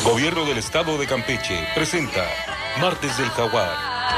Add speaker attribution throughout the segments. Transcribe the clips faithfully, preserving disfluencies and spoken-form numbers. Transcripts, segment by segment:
Speaker 1: Gobierno del Estado de Campeche presenta Martes del Jaguar.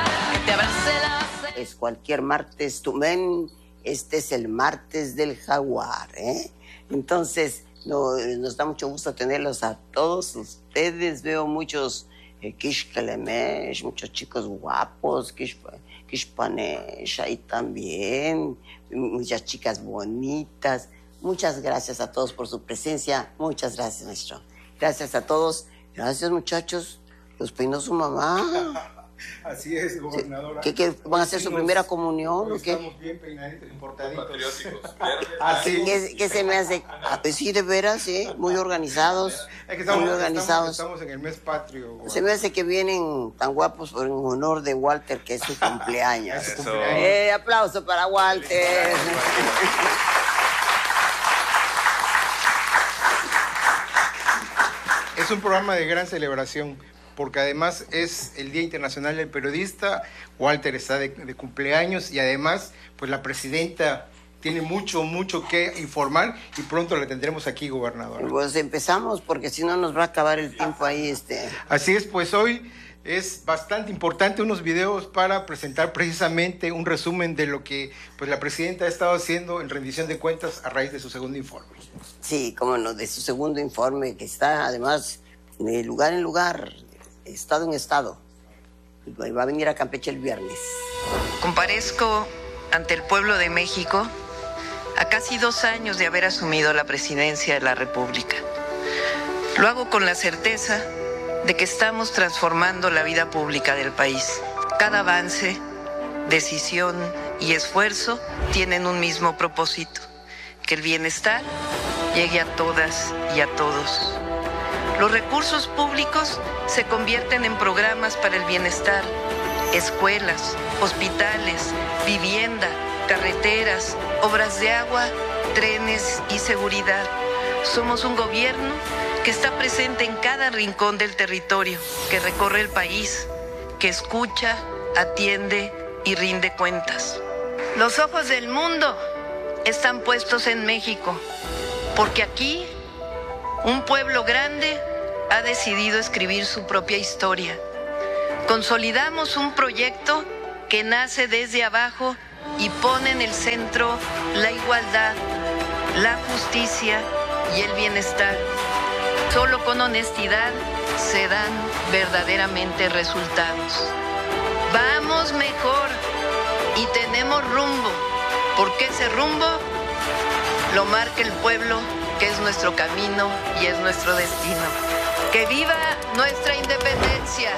Speaker 2: Es cualquier martes, tu men, este es el Martes del Jaguar, ¿eh? Entonces, no, nos da mucho gusto tenerlos a todos ustedes. Veo muchos eh, Kishkelemesh, muchos chicos guapos, Kishpanesh ahí también, muchas chicas bonitas. Muchas gracias a todos por su presencia. Muchas gracias, maestro. Gracias a todos. Gracias, muchachos. Los peinó su mamá.
Speaker 3: Así es, gobernadora.
Speaker 2: ¿Qué, qué van a hacer su primera comunión o qué?
Speaker 3: Estamos bien peinaditos, importaditos.
Speaker 2: Así ¿Qué, ¿Qué se me hace? Ah, pues sí, de veras, ¿eh? Muy organizados.
Speaker 3: Es que estamos,
Speaker 2: muy organizados.
Speaker 3: Estamos, estamos en el mes patrio. Gobernadora.
Speaker 2: Se me hace que vienen tan guapos por en honor de Walter, que es su cumpleaños.
Speaker 3: Es su cumpleaños.
Speaker 2: Eh, aplauso para Walter.
Speaker 3: Es un programa de gran celebración, porque además es el Día Internacional del Periodista. Walter está de, de cumpleaños y además, pues la presidenta tiene mucho, mucho que informar y pronto la tendremos aquí, gobernadora.
Speaker 2: Pues empezamos, porque si no nos va a acabar el tiempo ahí. este.
Speaker 3: Así es, pues hoy es bastante importante unos videos para presentar precisamente un resumen de lo que pues la presidenta ha estado haciendo en rendición de cuentas a raíz de su segundo informe.
Speaker 2: Sí, como no, de su segundo informe, que está además de lugar en lugar, estado en estado. Y va a venir a Campeche el viernes.
Speaker 4: Comparezco ante el pueblo de México a casi dos años de haber asumido la presidencia de la República. Lo hago con la certeza de que estamos transformando la vida pública del país. Cada avance, decisión y esfuerzo tienen un mismo propósito: que el bienestar llegue a todas y a todos. Los recursos públicos se convierten en programas para el bienestar: escuelas, hospitales, vivienda, carreteras, obras de agua, trenes y seguridad. Somos un gobierno que está presente en cada rincón del territorio, que recorre el país, que escucha, atiende y rinde cuentas. Los ojos del mundo están puestos en México, porque aquí un pueblo grande ha decidido escribir su propia historia. Consolidamos un proyecto que nace desde abajo y pone en el centro la igualdad, la justicia y el bienestar. Solo con honestidad se dan verdaderamente resultados. Vamos mejor y tenemos rumbo, porque ese rumbo lo marca el pueblo, que es nuestro camino y es nuestro destino. ¡Que viva nuestra independencia!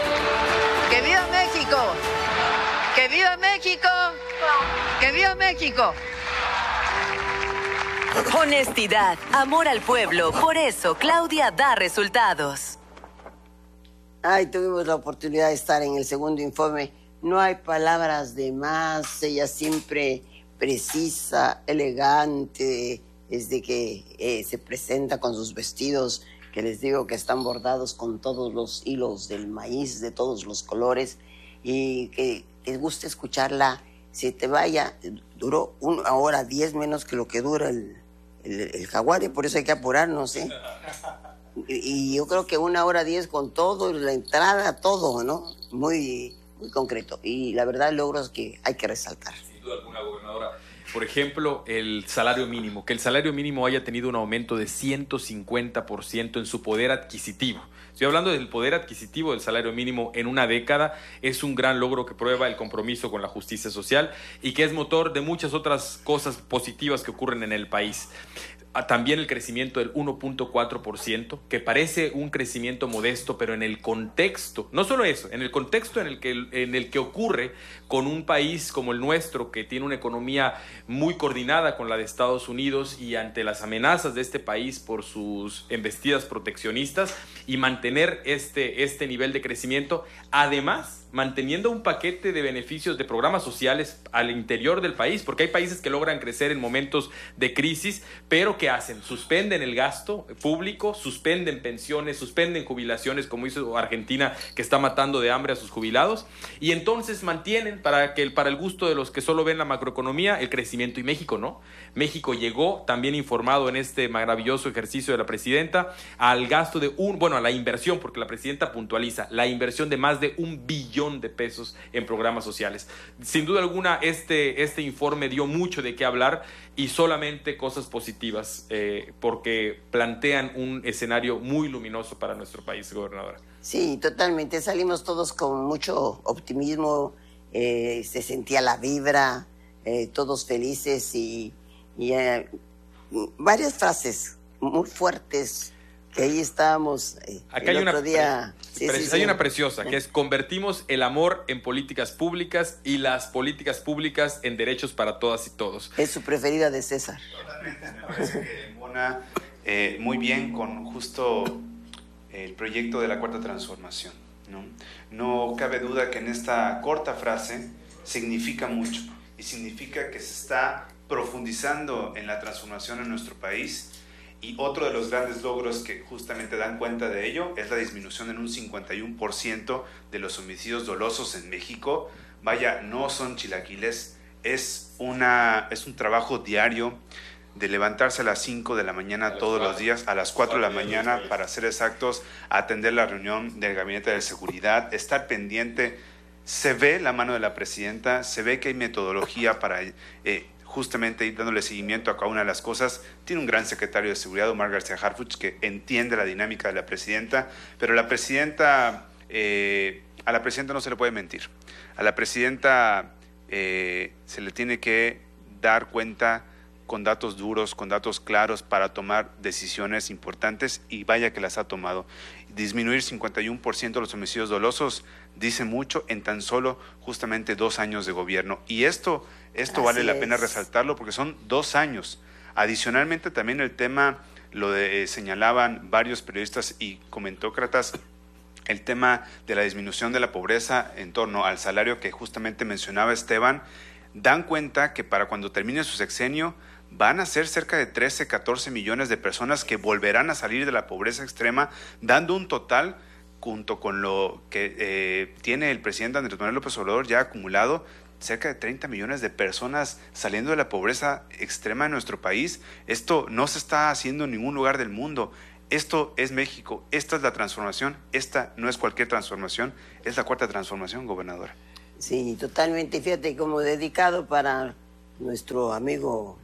Speaker 4: ¡Que viva México! ¡Que viva México! ¡Que viva México!
Speaker 5: Honestidad, amor al pueblo, por eso Claudia da resultados.
Speaker 2: Ay, tuvimos la oportunidad de estar en el segundo informe. No hay palabras de más. Ella siempre precisa, elegante, desde que eh, se presenta con sus vestidos, que les digo que están bordados con todos los hilos del maíz, de todos los colores, y que te gusta escucharla. Si te vaya, duró una hora diez menos que lo que dura el, el, el jaguar, y por eso hay que apurarnos, ¿eh? Y, y yo creo que una hora diez con todo, la entrada, todo, ¿no? Muy, muy concreto. Y la verdad, logros que hay que resaltar.
Speaker 6: Sin duda alguna, gobernadora. Por ejemplo, el salario mínimo, que el salario mínimo haya tenido un aumento de ciento cincuenta por ciento en su poder adquisitivo. Estoy hablando del poder adquisitivo del salario mínimo en una década. Es un gran logro que prueba el compromiso con la justicia social y que es motor de muchas otras cosas positivas que ocurren en el país. También el crecimiento del uno punto cuatro por ciento, que parece un crecimiento modesto, pero en el contexto, no solo eso, en el contexto en el que, en el que ocurre con un país como el nuestro, que tiene una economía muy coordinada con la de Estados Unidos y ante las amenazas de este país por sus embestidas proteccionistas, y mantener este, este nivel de crecimiento, además manteniendo un paquete de beneficios de programas sociales al interior del país, porque hay países que logran crecer en momentos de crisis, pero ¿qué hacen? Suspenden el gasto público, suspenden pensiones, suspenden jubilaciones, como hizo Argentina, que está matando de hambre a sus jubilados, y entonces mantienen para, que, para el gusto de los que solo ven la macroeconomía el crecimiento. Y México no. México llegó, también informado en este maravilloso ejercicio de la presidenta, al gasto de un, bueno, a la inversión, porque la presidenta puntualiza, la inversión de más de un billón de pesos en programas sociales. Sin duda alguna, este, este informe dio mucho de qué hablar y solamente cosas positivas, eh, porque plantean un escenario muy luminoso para nuestro país, gobernadora.
Speaker 2: Sí, totalmente. Salimos todos con mucho optimismo, eh, se sentía la vibra, eh, todos felices y, y eh, varias frases muy fuertes que ahí estábamos eh,
Speaker 6: Acá
Speaker 2: el
Speaker 6: hay
Speaker 2: otro
Speaker 6: una,
Speaker 2: día. Sí,
Speaker 6: pre-
Speaker 2: sí,
Speaker 6: hay
Speaker 2: sí.
Speaker 6: una preciosa, que es: convertimos el amor en políticas públicas y las políticas públicas en derechos para todas y todos.
Speaker 2: Es su preferida de César.
Speaker 7: Me parece que embona eh, muy bien con justo el proyecto de la Cuarta Transformación, ¿no? No cabe duda que en esta corta frase significa mucho, y significa que se está profundizando en la transformación en nuestro país. Y otro de los grandes logros que justamente dan cuenta de ello es la disminución en un cincuenta y uno por ciento de los homicidios dolosos en México. Vaya, no son chilaquiles, es, una, es un trabajo diario de levantarse a las cinco de la mañana todos los días, a las cuatro de la mañana, para ser exactos, atender la reunión del Gabinete de Seguridad, estar pendiente. Se ve la mano de la presidenta, se ve que hay metodología para eh, justamente ir dándole seguimiento a cada una de las cosas. Tiene un gran secretario de Seguridad, Omar García Harfuch, que entiende la dinámica de la presidenta, pero la presidenta, eh, a la presidenta no se le puede mentir. A la presidenta eh, se le tiene que dar cuenta con datos duros, con datos claros para tomar decisiones importantes, y vaya que las ha tomado. Disminuir cincuenta y uno por ciento los homicidios dolosos dice mucho en tan solo justamente dos años de gobierno. Y esto, esto vale la pena resaltarlo porque son dos años. Adicionalmente también el tema, lo de, eh, señalaban varios periodistas y comentócratas, el tema de la disminución de la pobreza en torno al salario que justamente mencionaba Esteban. Dan cuenta que para cuando termine su sexenio van a ser cerca de trece, catorce millones de personas que volverán a salir de la pobreza extrema, dando un total, junto con lo que eh, tiene el presidente Andrés Manuel López Obrador ya acumulado, cerca de treinta millones de personas saliendo de la pobreza extrema en nuestro país. Esto no se está haciendo en ningún lugar del mundo. Esto es México, esta es la transformación, esta no es cualquier transformación, es la cuarta transformación, gobernadora.
Speaker 2: Sí, totalmente. Fíjate, como dedicado para nuestro amigo,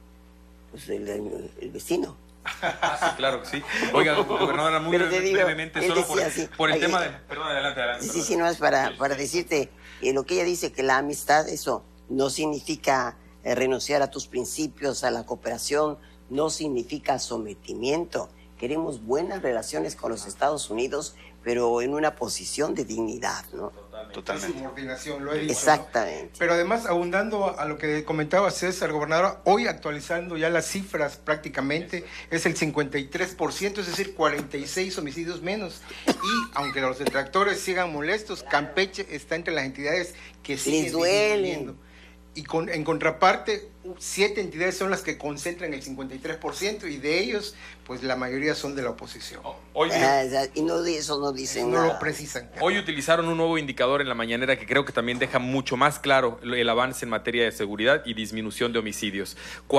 Speaker 2: pues el, el vecino.
Speaker 6: Ah, sí, claro que sí. Oiga, gobernadora, muy
Speaker 2: Pero te digo,
Speaker 6: brevemente,
Speaker 2: él
Speaker 6: solo por,
Speaker 2: decía así,
Speaker 6: por el
Speaker 2: oye,
Speaker 6: tema de... Perdón, adelante, adelante.
Speaker 2: Sí,
Speaker 6: perdón.
Speaker 2: sí, no es para, para decirte eh, lo que ella dice, que la amistad, eso no significa eh, renunciar a tus principios, a la cooperación, no significa sometimiento. Queremos buenas relaciones con los Estados Unidos, pero en una posición de dignidad, ¿no?
Speaker 3: Totalmente. Subordinación, lo he dicho.
Speaker 2: Exactamente.
Speaker 3: ¿No? Pero además, abundando a lo que comentaba César, gobernador, hoy actualizando ya las cifras prácticamente, es el cincuenta y tres por ciento, es decir, cuarenta y seis homicidios menos. Y aunque los detractores sigan molestos, Campeche está entre las entidades que siguen
Speaker 2: Les duele.
Speaker 3: disminuyendo. Y con, en contraparte, siete entidades son las que concentran el cincuenta y tres por ciento, y de ellos, pues la mayoría son de la oposición.
Speaker 6: Hoy,
Speaker 2: Ah, y no, eso no dicen
Speaker 3: no
Speaker 2: nada.
Speaker 3: lo precisan.
Speaker 6: hoy utilizaron un nuevo indicador en la mañanera que creo que también deja mucho más claro el avance en materia de seguridad y disminución de homicidios.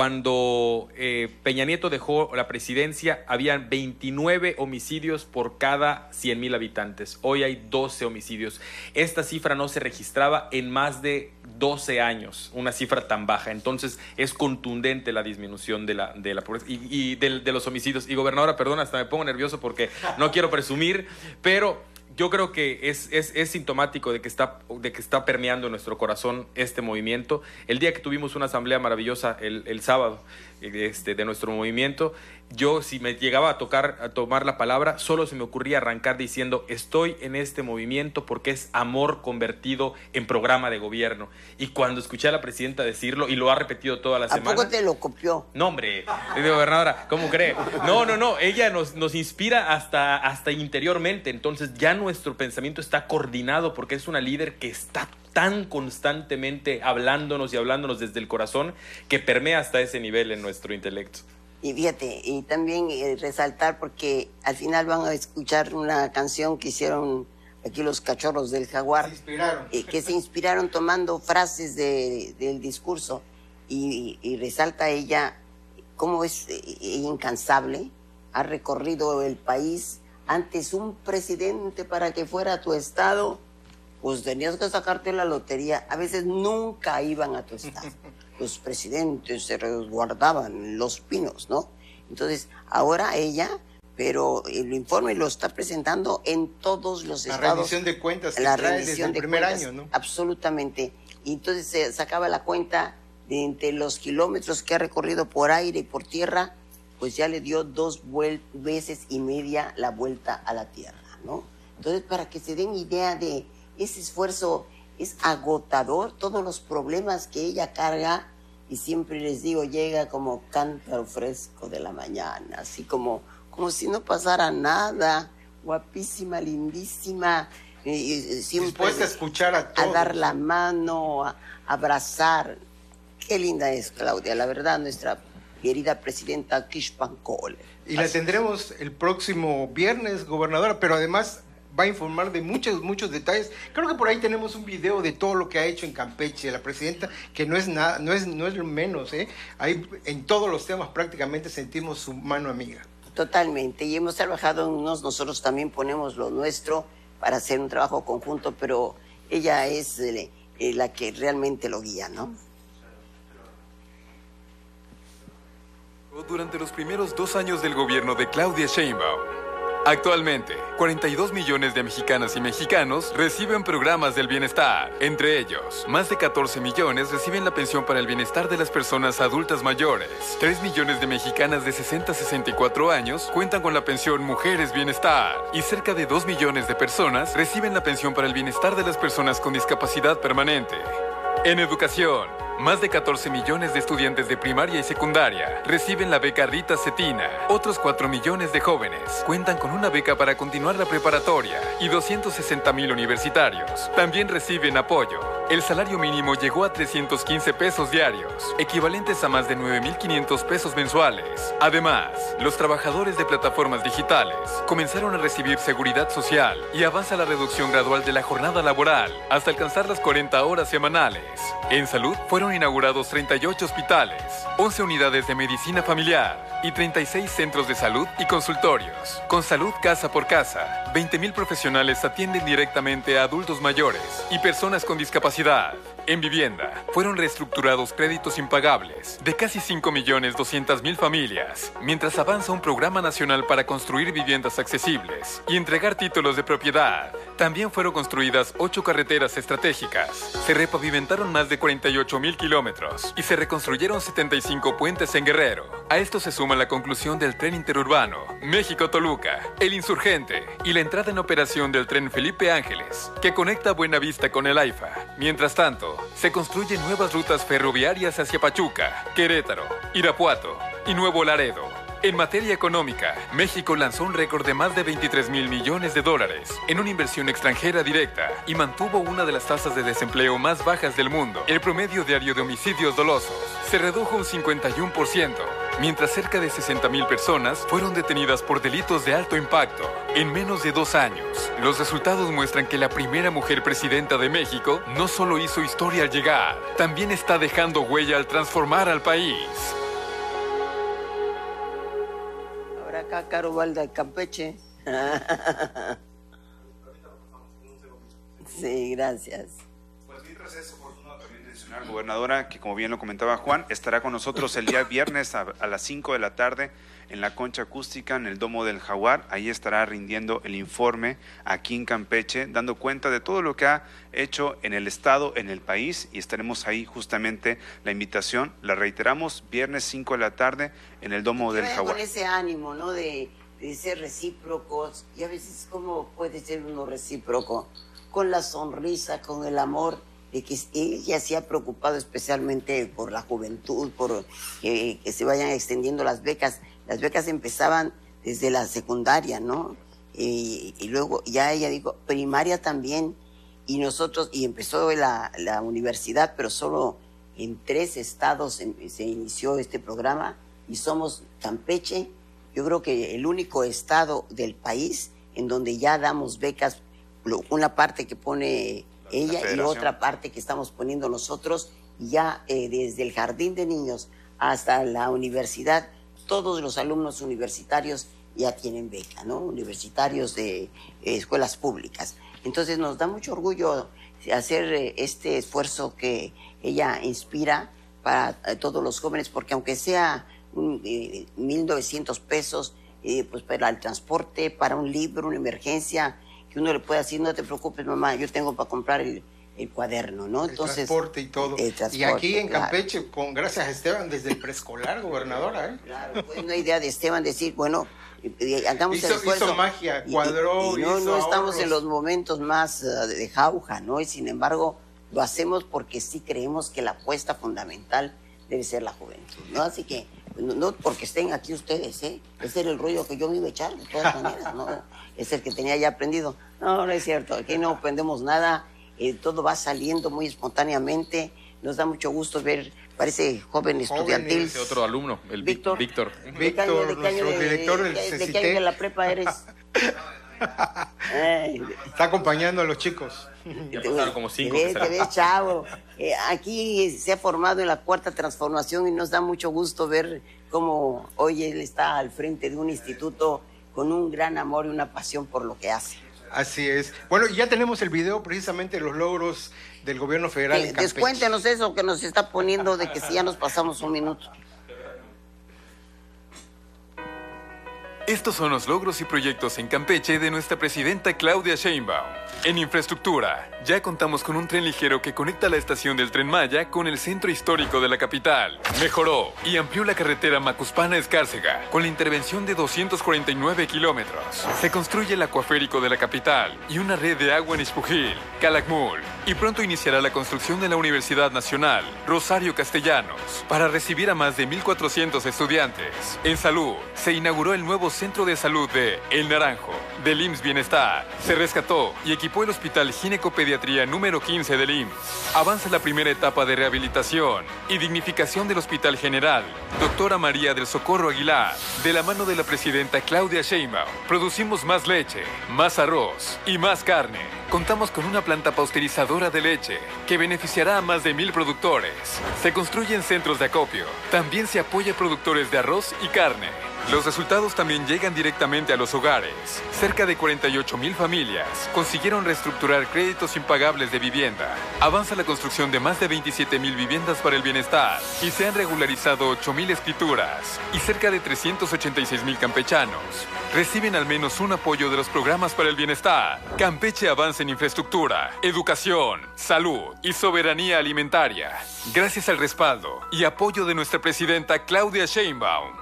Speaker 6: Cuando eh, Peña Nieto dejó la presidencia, habían veintinueve homicidios por cada cien mil habitantes. Hoy hay doce homicidios. Esta cifra no se registraba en más de doce años, una cifra tan baja. Entonces es contundente la disminución de la, de la pobreza y, y de, de los homicidios. Y gobernadora, perdón, hasta me pongo nervioso porque no quiero presumir, pero yo creo que es, es, es sintomático de que, está, de que está permeando en nuestro corazón este movimiento. El día que tuvimos una asamblea maravillosa el, el sábado, este, de nuestro movimiento, yo si me llegaba a tocar, a tomar la palabra, solo se me ocurría arrancar diciendo, estoy en este movimiento porque es amor convertido en programa de gobierno. Y cuando escuché a la presidenta decirlo, y lo ha repetido toda la
Speaker 2: ¿A
Speaker 6: semana...
Speaker 2: ¿A poco te lo copió?
Speaker 6: No, hombre, gobernadora, ¿cómo cree? No, no, no, ella nos, nos inspira hasta, hasta interiormente, entonces ya nuestro pensamiento está coordinado porque es una líder que está tan constantemente hablándonos y hablándonos desde el corazón que permea hasta ese nivel en nuestro intelecto.
Speaker 2: Y fíjate, y también eh, resaltar porque al final van a escuchar una canción que hicieron aquí los Cachorros del Jaguar.
Speaker 3: Se inspiraron.
Speaker 2: Eh, que se inspiraron tomando frases de, del discurso y, y resalta ella cómo es eh, incansable, ha recorrido el país. Antes un presidente para que fuera a tu estado, pues tenías que sacarte la lotería. A veces nunca iban a tu estado. Los presidentes se resguardaban en Los Pinos, ¿no? Entonces, ahora ella, pero el informe lo está presentando en todos los
Speaker 3: la
Speaker 2: estados.
Speaker 3: La rendición de cuentas que
Speaker 2: la
Speaker 3: trae
Speaker 2: rendición
Speaker 3: desde el
Speaker 2: de
Speaker 3: primer
Speaker 2: cuentas,
Speaker 3: año, ¿no?
Speaker 2: Absolutamente. Y entonces se sacaba la cuenta de entre los kilómetros que ha recorrido por aire y por tierra, pues ya le dio dos veces y media la vuelta a la tierra, ¿no? Entonces, para que se den idea de ese esfuerzo, es agotador, todos los problemas que ella carga, y siempre les digo, llega como cántaro fresco de la mañana, así como, como si no pasara nada, guapísima, lindísima, eh, siempre
Speaker 3: dispuesta a escuchar a todos,
Speaker 2: a dar la mano, a, a abrazar. Qué linda es Claudia, la verdad, nuestra querida presidenta Quixpancole.
Speaker 3: Y la tendremos el próximo viernes, gobernadora, pero además va a informar de muchos, muchos detalles. Creo que por ahí tenemos un video de todo lo que ha hecho en Campeche la presidenta, que no es nada, no es, no es lo menos, ¿eh? Ahí en todos los temas prácticamente sentimos su mano amiga.
Speaker 2: Totalmente, y hemos trabajado en unos, nosotros también ponemos lo nuestro para hacer un trabajo conjunto, pero ella es eh, eh, la que realmente lo guía, ¿no?
Speaker 8: Durante los primeros dos años del gobierno de Claudia Sheinbaum. Actualmente, cuarenta y dos millones de mexicanas y mexicanos reciben programas del bienestar. Entre ellos, más de catorce millones reciben la pensión para el bienestar de las personas adultas mayores. tres millones de mexicanas de sesenta a sesenta y cuatro años cuentan con la pensión Mujeres Bienestar. Y cerca de dos millones de personas reciben la pensión para el bienestar de las personas con discapacidad permanente. En educación, más de catorce millones de estudiantes de primaria y secundaria reciben la beca Rita Cetina. Otros cuatro millones de jóvenes cuentan con una beca para continuar la preparatoria y doscientos sesenta mil universitarios también reciben apoyo. El salario mínimo llegó a trescientos quince pesos diarios, equivalentes a más de nueve mil quinientos pesos mensuales. Además, los trabajadores de plataformas digitales comenzaron a recibir seguridad social y avanza la reducción gradual de la jornada laboral hasta alcanzar las cuarenta horas semanales. En salud fueron inaugurados treinta y ocho hospitales, once unidades de medicina familiar y treinta y seis centros de salud y consultorios. Con salud casa por casa, veinte mil profesionales atienden directamente a adultos mayores y personas con discapacidad. En vivienda, fueron reestructurados créditos impagables de casi cinco millones doscientas mil familias, mientras avanza un programa nacional para construir viviendas accesibles y entregar títulos de propiedad. También fueron construidas ocho carreteras estratégicas, se repavimentaron más de cuarenta y ocho mil kilómetros y se reconstruyeron setenta y cinco puentes en Guerrero. A esto se suma la conclusión del tren interurbano México-Toluca, el Insurgente y la entrada en operación del tren Felipe Ángeles, que conecta Buenavista con el AIFA. Mientras tanto, se construyen nuevas rutas ferroviarias hacia Pachuca, Querétaro, Irapuato y Nuevo Laredo. En materia económica, México lanzó un récord de más de veintitrés mil millones de dólares en una inversión extranjera directa y mantuvo una de las tasas de desempleo más bajas del mundo. El promedio diario de homicidios dolosos se redujo un cincuenta y uno por ciento, mientras cerca de sesenta mil personas fueron detenidas por delitos de alto impacto en menos de dos años. Los resultados muestran que la primera mujer presidenta de México no solo hizo historia al llegar, también está dejando huella al transformar al país.
Speaker 2: Acá Caro Valda de Campeche. Sí, gracias.
Speaker 7: Pues mientras es oportuno también mencionar, gobernadora, que como bien lo comentaba Juan, estará con nosotros el día viernes a, a las cinco de la tarde en la Concha Acústica, en el Domo del Jaguar. Ahí estará rindiendo el informe aquí en Campeche, dando cuenta de todo lo que ha hecho en el estado, en el país, y estaremos ahí justamente. La invitación, la reiteramos, viernes cinco de la tarde en el Domo del Jaguar.
Speaker 2: Con ese ánimo, ¿no? De, de ser recíprocos, y a veces cómo puede ser uno recíproco, con la sonrisa, con el amor, de que ella se ha preocupado especialmente por la juventud, por que, que se vayan extendiendo las becas. Las becas empezaban desde la secundaria, ¿no? Y, y luego ya ella dijo, primaria también, y nosotros, y empezó la, la universidad, pero solo en tres estados se, se inició este programa, y somos Campeche, yo creo que el único estado del país en donde ya damos becas, una parte que pone ella y otra parte que estamos poniendo nosotros, y ya eh, desde el jardín de niños hasta la universidad, todos los alumnos universitarios ya tienen beca, ¿no? Universitarios de eh, escuelas públicas. Entonces nos da mucho orgullo hacer eh, este esfuerzo que ella inspira para eh, todos los jóvenes, porque aunque sea un, eh, mil novecientos pesos, eh, pues para el transporte, para un libro, una emergencia, que uno le puede decir, no te preocupes, mamá, yo tengo para comprar el, el cuaderno, ¿no?
Speaker 3: Entonces, el transporte y todo. Transporte, y aquí en claro. Campeche, con gracias a Esteban, desde el preescolar, gobernadora, ¿eh?
Speaker 2: Claro, fue una idea de Esteban decir, bueno, hagamos
Speaker 3: hizo,
Speaker 2: el esfuerzo.
Speaker 3: Hizo magia, cuadró,
Speaker 2: y, y no,
Speaker 3: hizo
Speaker 2: no estamos
Speaker 3: ahorros.
Speaker 2: En los momentos más uh, de jauja, ¿no? Y sin embargo, lo hacemos porque sí creemos que la apuesta fundamental debe ser la juventud, ¿no? Así que, no, no porque estén aquí ustedes, ¿eh? Ese era el rollo que yo me iba a echar, de todas maneras, ¿no? Es el que tenía ya aprendido. No, no es cierto, aquí no aprendemos nada, eh, todo va saliendo muy espontáneamente, nos da mucho gusto ver, parece joven estudiantil.
Speaker 6: Ese otro alumno, el Víctor. Víctor,
Speaker 3: Víctor de nuestro de, director del
Speaker 2: de, ¿De qué año de la prepa eres?
Speaker 3: Está acompañando a los chicos.
Speaker 6: Ya pasaron como cinco.
Speaker 2: Te ves, te ves, chavo. Eh, aquí se ha formado en la cuarta transformación y nos da mucho gusto ver cómo hoy él está al frente de un instituto con un gran amor y una pasión por lo que hace.
Speaker 3: Así es. Bueno, ya tenemos el video precisamente de los logros del gobierno federal
Speaker 2: eh,
Speaker 3: en Campeche.
Speaker 2: Descuéntenos eso que nos está poniendo de que si ya nos pasamos un minuto.
Speaker 8: Estos son los logros y proyectos en Campeche de nuestra presidenta Claudia Sheinbaum. En infraestructura, ya contamos con un tren ligero que conecta la estación del Tren Maya con el centro histórico de la capital. Mejoró y amplió la carretera Macuspana-Escárcega con la intervención de doscientos cuarenta y nueve kilómetros. Se construye el acuaférico de la capital y una red de agua en Ispujil, Calakmul. Y pronto iniciará la construcción de la Universidad Nacional Rosario Castellanos para recibir a más de mil cuatrocientos estudiantes. En salud, se inauguró el nuevo Centro de Salud de El Naranjo, del I M S S Bienestar. Se rescató y equipó el Hospital Ginecopediatría número quince del I M S S. Avanza la primera etapa de rehabilitación y dignificación del Hospital General Doctora María del Socorro Aguilar. De la mano de la presidenta Claudia Sheinbaum, producimos más leche, más arroz y más carne. Contamos con una planta pasteurizadora de leche que beneficiará a más de mil productores. Se construyen centros de acopio. También se apoya a productores de arroz y carne. Los resultados también llegan directamente a los hogares. Cerca de cuarenta y ocho mil familias consiguieron reestructurar créditos impagables de vivienda. Avanza la construcción de más de veintisiete mil viviendas para el bienestar y se han regularizado ocho mil escrituras. Y cerca de trescientos ochenta y seis mil campechanos reciben al menos un apoyo de los programas para el bienestar. Campeche avanza en infraestructura, educación, salud y soberanía alimentaria. Gracias al respaldo y apoyo de nuestra presidenta Claudia Sheinbaum.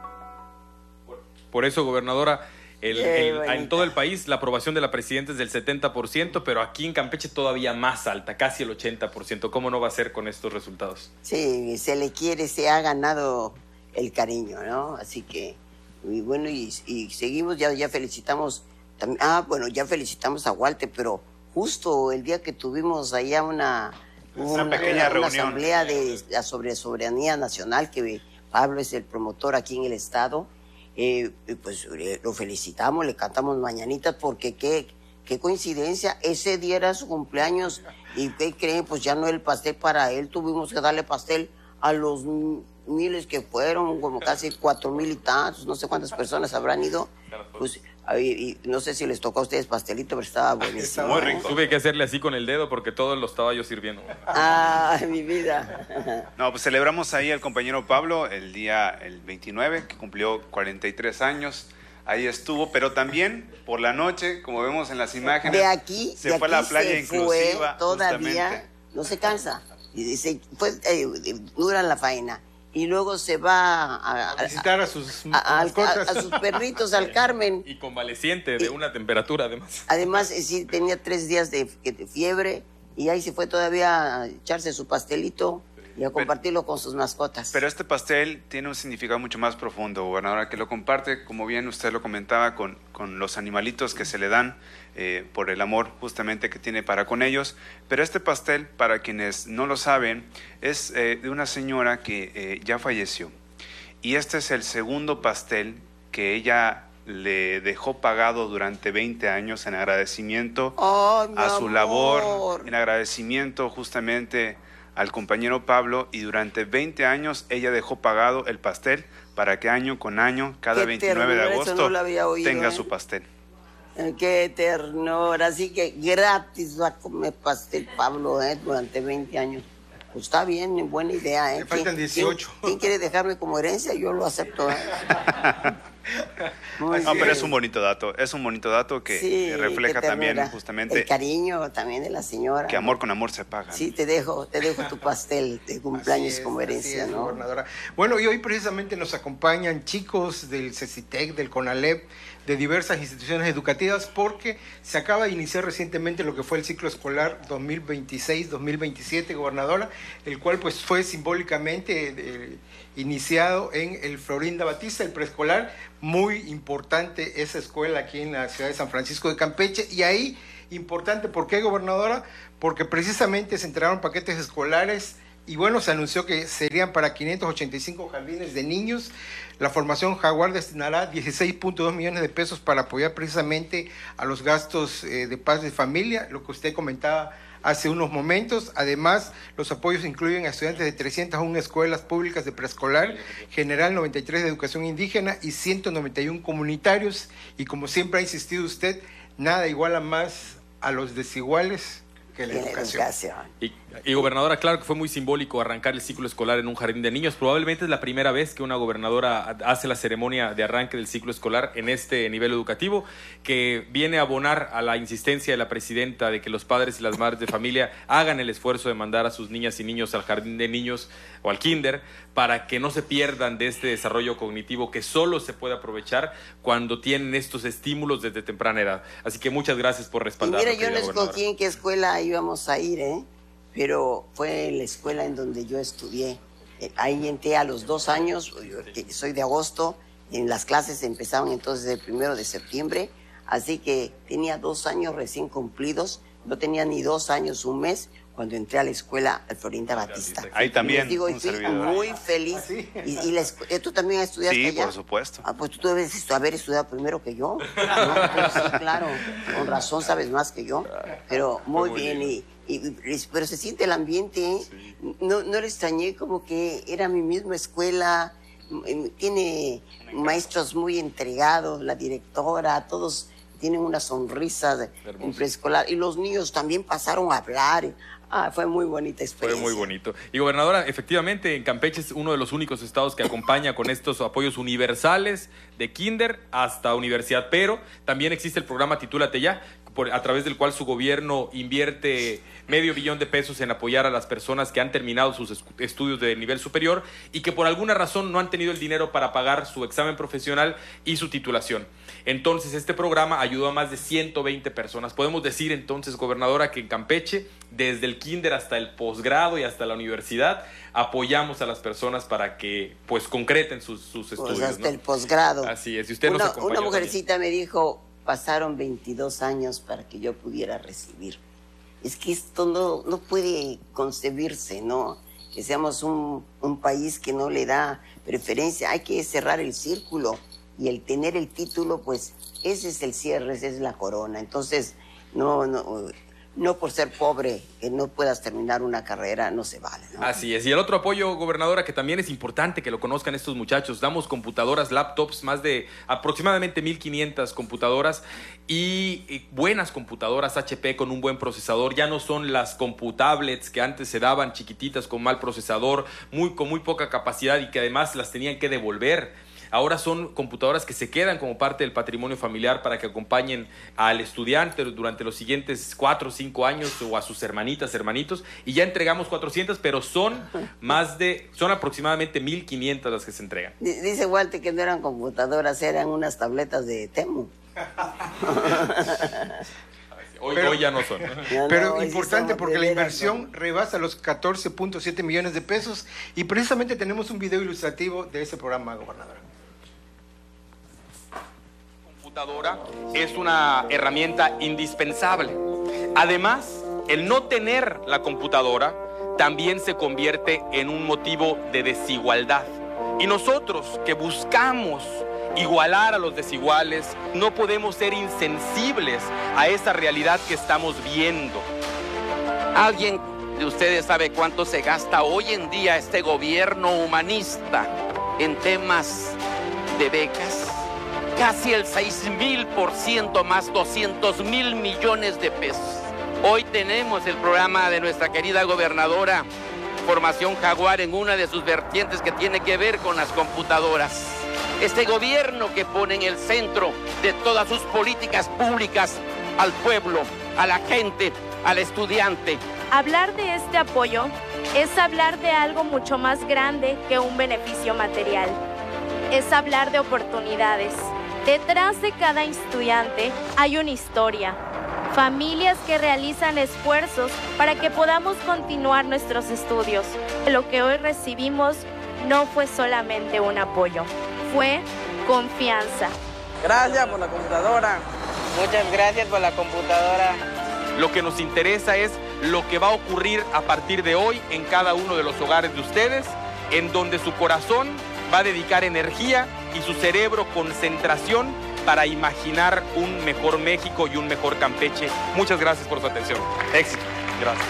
Speaker 6: Por eso, gobernadora, el, el, en todo el país la aprobación de la presidenta es del setenta por ciento, pero aquí en Campeche todavía más alta, casi el ochenta por ciento. ¿Cómo no va a ser con estos resultados?
Speaker 2: Sí, se le quiere, se ha ganado el cariño, ¿no? Así que, y bueno, y, y seguimos, ya, ya felicitamos, también, ah, bueno, ya felicitamos a Walter, pero justo el día que tuvimos allá una,
Speaker 7: una,
Speaker 2: una,
Speaker 7: pequeña
Speaker 2: una,
Speaker 7: reunión.
Speaker 2: una asamblea de, sobre soberanía nacional, que Pablo es el promotor aquí en el estado. Eh, pues eh, lo felicitamos, le cantamos mañanitas, porque qué, qué coincidencia, ese día era su cumpleaños, y ¿qué creen? Pues ya no el pastel para él, tuvimos que darle pastel a los miles que fueron, como casi cuatro mil y tantos, no sé cuántas personas habrán ido, pues Y, y no sé si les tocó a ustedes pastelito, pero estaba buenísimo.
Speaker 6: Muy rico. Tuve que hacerle así con el dedo porque todo lo estaba yo sirviendo.
Speaker 2: Ah, mi vida.
Speaker 7: No, pues celebramos ahí al compañero Pablo el día el veintinueve, que cumplió cuarenta y tres años. Ahí estuvo, pero también por la noche, como vemos en las imágenes,
Speaker 2: de aquí,
Speaker 7: se
Speaker 2: de
Speaker 7: fue
Speaker 2: aquí
Speaker 7: a la playa
Speaker 2: se
Speaker 7: inclusiva.
Speaker 2: Fue, todavía
Speaker 7: justamente.
Speaker 2: no se cansa. Y dice, pues eh, dura la faena. Y luego se va a,
Speaker 3: A visitar a sus
Speaker 2: a, a-
Speaker 3: mascotas.
Speaker 2: a- a sus perritos, al Carmen.
Speaker 6: Y convaleciente de una temperatura, además.
Speaker 2: Además, eh, sí, tenía tres días de, de fiebre y ahí se fue todavía a echarse su pastelito y a compartirlo con sus mascotas.
Speaker 7: Pero este pastel tiene un significado mucho más profundo, gobernadora, que lo comparte, como bien usted lo comentaba, con, con los animalitos que se le dan eh, por el amor justamente que tiene para con ellos. Pero este pastel, para quienes no lo saben, es eh, de una señora que eh, ya falleció. Y este es el segundo pastel que ella le dejó pagado durante veinte años en agradecimiento
Speaker 2: ¡Ay, mi
Speaker 7: a su
Speaker 2: amor!
Speaker 7: labor, en agradecimiento justamente al compañero Pablo, y durante veinte años ella dejó pagado el pastel para que año con año, cada
Speaker 2: Qué
Speaker 7: veintinueve de
Speaker 2: ternura, eso
Speaker 7: agosto,
Speaker 2: no lo había oído,
Speaker 7: tenga
Speaker 2: ¿eh?
Speaker 7: su pastel.
Speaker 2: Eh, Qué ternura, así que gratis va a comer pastel Pablo eh, durante veinte años. Pues está bien, buena idea. ¿eh?
Speaker 3: Le faltan
Speaker 2: ¿Quién-
Speaker 3: dieciocho.
Speaker 2: ¿Quién, quién quiere dejarme como herencia? Yo lo acepto. ¿eh? Muy
Speaker 7: No, pero
Speaker 2: bien.
Speaker 7: es un bonito dato, es un bonito dato que
Speaker 2: Sí,
Speaker 7: eh, refleja
Speaker 2: qué
Speaker 7: también
Speaker 2: ternura.
Speaker 7: justamente
Speaker 2: el cariño también de la señora.
Speaker 7: que amor con amor se paga.
Speaker 2: Sí, te dejo, te dejo tu pastel de cumpleaños
Speaker 3: Así es,
Speaker 2: como
Speaker 3: así
Speaker 2: herencia,
Speaker 3: es,
Speaker 2: ¿no?
Speaker 3: gobernadora. Bueno, y hoy precisamente nos acompañan chicos del CECITEC, del CONALEP, de diversas instituciones educativas, porque se acaba de iniciar recientemente lo que fue el ciclo escolar dos mil veintiséis dos mil veintisiete, gobernadora, el cual pues fue simbólicamente eh, iniciado en el Florinda Batista, el preescolar, muy importante esa escuela aquí en la ciudad de San Francisco de Campeche, y ahí, importante, ¿por qué, gobernadora? Porque precisamente se entregaron paquetes escolares y bueno, se anunció que serían para quinientos ochenta y cinco jardines de niños. La Formación Jaguar destinará dieciséis punto dos millones de pesos para apoyar precisamente a los gastos eh, de paz de familia, lo que usted comentaba hace unos momentos. Además, los apoyos incluyen a estudiantes de trescientas una escuelas públicas de preescolar, general noventa y tres de educación indígena y ciento noventa y uno comunitarios. Y como siempre ha insistido usted, nada iguala más a los desiguales que la
Speaker 2: Y la
Speaker 3: educación.
Speaker 2: educación.
Speaker 6: Y, y gobernadora, claro que fue muy simbólico arrancar el ciclo escolar en un jardín de niños. Probablemente es la primera vez que una gobernadora hace la ceremonia de arranque del ciclo escolar en este nivel educativo, que viene a abonar a la insistencia de la presidenta de que los padres y las madres de familia hagan el esfuerzo de mandar a sus niñas y niños al jardín de niños o al kinder para que no se pierdan de este desarrollo cognitivo que solo se puede aprovechar cuando tienen estos estímulos desde temprana edad. Así que muchas gracias por
Speaker 2: Y
Speaker 6: respaldar.
Speaker 2: mira, yo no escogí en qué escuela íbamos a ir, ¿eh? Pero fue la escuela en donde yo estudié. Eh, ahí entré a los dos años, yo, que soy de agosto, en las clases empezaban entonces el primero de septiembre, así que tenía dos años recién cumplidos, no tenía ni dos años, un mes, cuando entré a la escuela al Florinda Batista.
Speaker 7: Ahí también,
Speaker 2: Y les digo, y
Speaker 7: un
Speaker 2: fui
Speaker 7: servidor.
Speaker 2: muy feliz.
Speaker 3: ¿Sí?
Speaker 2: Y, y la escu- eh, ¿Tú también estudiaste
Speaker 7: Sí,
Speaker 2: allá?
Speaker 7: por supuesto.
Speaker 2: Ah, pues tú debes estu- haber estudiado primero que yo. No, pues sí, claro, con razón sabes más que yo. Pero muy,
Speaker 6: muy
Speaker 2: bien,
Speaker 6: lindo.
Speaker 2: y, y- y- pero se siente el ambiente, ¿eh? No, no le extrañé, como que era mi misma escuela, m- tiene maestros muy entregados, la directora, todos tienen una sonrisa de- en preescolar, y los niños también pasaron a hablar. Ah, fue muy bonita
Speaker 6: Fue
Speaker 2: experiencia.
Speaker 6: muy bonito. Y gobernadora, efectivamente, en Campeche es uno de los únicos estados que acompaña con estos apoyos universales de kinder hasta universidad, pero también existe el programa Titúlate Ya, por, a través del cual su gobierno invierte medio billón de pesos en apoyar a las personas que han terminado sus escu- estudios de nivel superior y que por alguna razón no han tenido el dinero para pagar su examen profesional y su titulación. Entonces, este programa ayudó a más de ciento veinte personas. Podemos decir entonces, gobernadora, que en Campeche, desde el kinder hasta el posgrado y hasta la universidad, apoyamos a las personas para que pues concreten sus, sus
Speaker 2: Pues
Speaker 6: estudios.
Speaker 2: hasta
Speaker 6: ¿no?
Speaker 2: el posgrado.
Speaker 6: Así es, y usted nos
Speaker 2: Una,
Speaker 6: acompañó
Speaker 2: una
Speaker 6: también.
Speaker 2: mujercita me dijo, pasaron veintidós años para que yo pudiera recibir. Es que esto no, no puede concebirse, ¿no? Que seamos un, un país que no le da preferencia. Hay que cerrar el círculo, y el tener el título, pues ese es el cierre, esa es la corona. Entonces, no, no, no por ser pobre, que no puedas terminar una carrera, no se vale, ¿no?
Speaker 6: Así es. Y el otro apoyo, gobernadora, que también es importante que lo conozcan estos muchachos. Damos computadoras, laptops, más de aproximadamente mil quinientas computadoras y, y buenas computadoras H P con un buen procesador. Ya no son las computablets que antes se daban chiquititas con mal procesador, muy, con muy poca capacidad y que además las tenían que devolver. Ahora son computadoras que se quedan como parte del patrimonio familiar para que acompañen al estudiante durante los siguientes cuatro o cinco años o a sus hermanitas, hermanitos. Y ya entregamos cuatrocientas, pero son más de, son aproximadamente mil quinientas las que se entregan.
Speaker 2: Dice Walter que no eran computadoras, eran unas tabletas de Temu.
Speaker 6: Hoy,
Speaker 3: pero,
Speaker 6: hoy ya no son.
Speaker 3: Pero
Speaker 2: no,
Speaker 3: importante
Speaker 2: sí
Speaker 3: porque la inversión
Speaker 2: ¿no?
Speaker 3: rebasa los catorce punto siete millones de pesos y precisamente tenemos un video ilustrativo de ese programa, gobernadora.
Speaker 6: Computadora es una herramienta indispensable. Además, el no tener la computadora también se convierte en un motivo de desigualdad. Y nosotros que buscamos igualar a los desiguales, no podemos ser insensibles a esa realidad que estamos viendo.
Speaker 9: ¿Alguien de ustedes sabe cuánto se gasta hoy en día este gobierno humanista en temas de becas? Casi el seis mil por ciento más, doscientos mil millones de pesos. Hoy tenemos el programa de nuestra querida gobernadora, Formación Jaguar, en una de sus vertientes que tiene que ver con las computadoras. Este gobierno que pone en el centro de todas sus políticas públicas al pueblo, a la gente, al estudiante.
Speaker 10: Hablar de este apoyo es hablar de algo mucho más grande que un beneficio material. Es hablar de oportunidades. Detrás de cada estudiante hay una historia. Familias que realizan esfuerzos para que podamos continuar nuestros estudios. Lo que hoy recibimos no fue solamente un apoyo, fue confianza.
Speaker 9: Gracias por la computadora. Muchas gracias por la computadora.
Speaker 6: Lo que nos interesa es lo que va a ocurrir a partir de hoy en cada uno de los hogares de ustedes, en donde su corazón va a dedicar energía y su cerebro concentración para imaginar un mejor México y un mejor Campeche. Muchas gracias por su atención. Éxito. Gracias.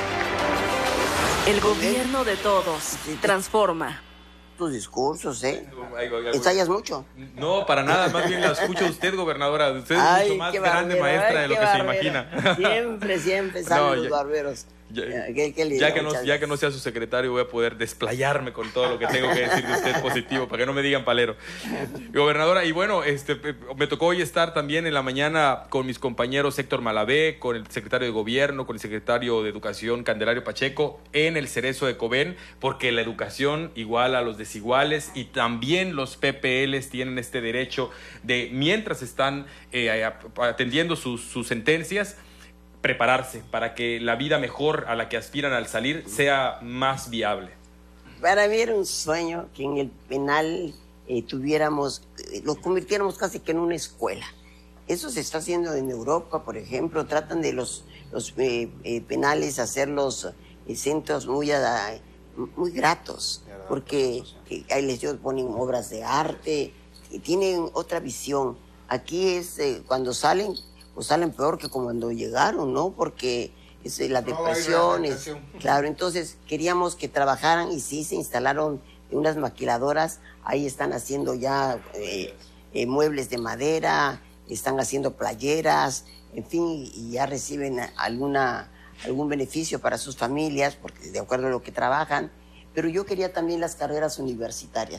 Speaker 5: El gobierno de todos transforma.
Speaker 2: Tus discursos, ¿eh? ¿Ensayas mucho?
Speaker 6: No, para nada, más bien la escucha usted, gobernadora. Usted es
Speaker 2: Ay,
Speaker 6: mucho más
Speaker 2: qué
Speaker 6: grande
Speaker 2: barbero,
Speaker 6: maestra
Speaker 2: ay,
Speaker 6: de lo
Speaker 2: qué
Speaker 6: que se
Speaker 2: barbero.
Speaker 6: imagina.
Speaker 2: Siempre, siempre salen
Speaker 6: No,
Speaker 2: los
Speaker 6: ya-
Speaker 2: barberos.
Speaker 6: Ya,
Speaker 2: ¿Qué- qué le
Speaker 6: ya
Speaker 2: digo,
Speaker 6: que no,
Speaker 2: muchachos?
Speaker 6: ya que no sea su secretario, voy a poder desplayarme con todo lo que tengo que decir de usted positivo, para que no me digan palero. Gobernadora, y bueno, este, me tocó hoy estar también en la mañana con mis compañeros Héctor Malavé, con el secretario de Gobierno, con el secretario de Educación, Candelario Pacheco, en el Cerezo de Cobén, porque la educación iguala a los desiguales y también los P P Ls tienen este derecho de, mientras están eh, atendiendo sus, sus sentencias, prepararse para que la vida mejor a la que aspiran al salir sea más viable.
Speaker 2: Para mí era un sueño que en el penal eh, tuviéramos, eh, lo convirtiéramos casi que en una escuela. Eso se está haciendo en Europa, por ejemplo, tratan de los, los eh, eh, penales hacerlos eh, centros muy, a- muy gratos, porque eh, ahí les ponen obras de arte y tienen otra visión. Aquí es eh, cuando salen, pues salen peor que cuando llegaron, ¿no? Porque es eh, la
Speaker 3: No, hay
Speaker 2: depresión, es-
Speaker 3: rehabilitación.
Speaker 2: claro, entonces queríamos que trabajaran y sí se instalaron unas maquiladoras, ahí están haciendo ya eh, eh, muebles de madera, están haciendo playeras, en fin, y ya reciben alguna, algún beneficio para sus familias, porque de acuerdo a lo que trabajan, pero yo quería también las carreras universitarias.